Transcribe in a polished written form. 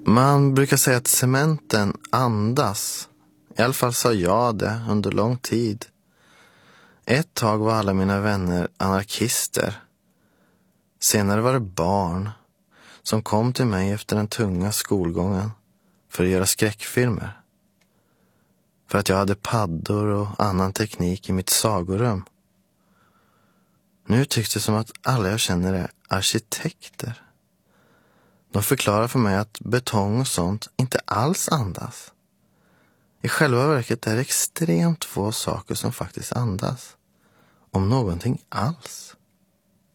Man brukar säga att cementen andas. I alla fall sa jag det under lång tid. Ett tag var alla mina vänner anarkister. Senare var det barn som kom till mig efter den tunga skolgången för att göra skräckfilmer. För att jag hade paddor och annan teknik i mitt sagorum. Nu tycks det som att alla jag känner är arkitekter. De förklarar för mig att betong och sånt inte alls andas. I själva verket är det extremt få saker som faktiskt andas. Om någonting alls.